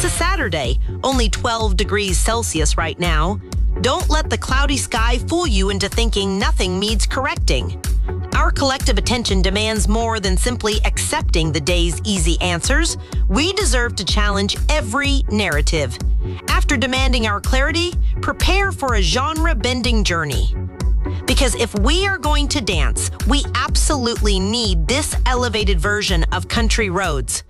a Saturday, only 12 degrees Celsius right now. Don't let the cloudy sky fool you into thinking nothing needs correcting. Our collective attention demands more than simply accepting the day's easy answers. We deserve to challenge every narrative. After demanding our clarity, prepare for a genre-bending journey. Because if we are going to dance, we absolutely need this elevated version of Country Roads.